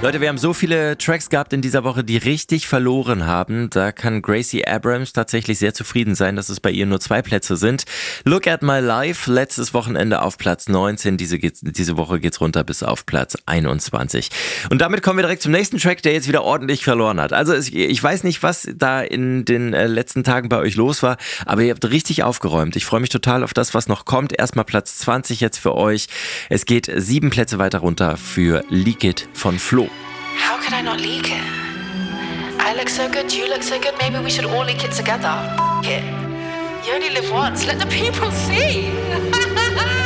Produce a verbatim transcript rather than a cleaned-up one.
Leute, wir haben so viele Tracks gehabt in dieser Woche, die richtig verloren haben. Da kann Gracie Abrams tatsächlich sehr zufrieden sein, dass es bei ihr nur zwei Plätze sind. Look at My Life, letztes Wochenende auf Platz neunzehn. Diese, geht's, diese Woche geht's runter bis auf Platz einundzwanzig. Und damit kommen wir direkt zum nächsten Track, der jetzt wieder ordentlich verloren hat. Also ich weiß nicht, was da in den letzten Tagen bei euch los war, aber ihr habt richtig aufgeräumt. Ich freue mich total auf das, was noch kommt. Erstmal Platz zwanzig jetzt für euch. Es geht sieben Plätze weiter runter für Leak It von Flo. How could I not leak it? I look so good, you look so good, maybe we should all leak it together. F*** it. You only live once, let the people see.